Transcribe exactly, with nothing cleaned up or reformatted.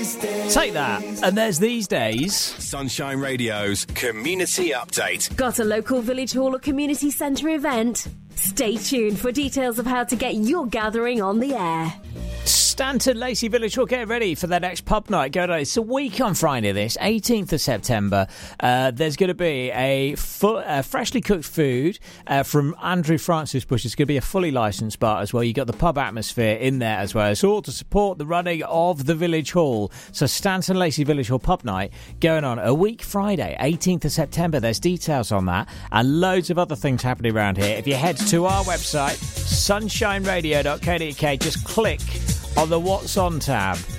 Take that. And there's these days. Sunshine Radio's Community Update. Got a local village hall or community centre event? Stay tuned for details of how to get your gathering on the air. Stanton Lacey Village will get ready for their next pub night. Go to, it's a week on Friday, this eighteenth of September. Uh, there's going to be a, fu- a freshly cooked food uh, from Andrew Francis Bush. It's going to be a fully licensed bar as well. You've got the pub atmosphere in there as well. It's all to support the running of the Village Hall. So Stanton Lacey Village Hall pub night going on a week Friday, eighteenth of September. There's details on that and loads of other things happening around here. If you head to our website, sunshine radio dot co dot uk, just click on the What's On tab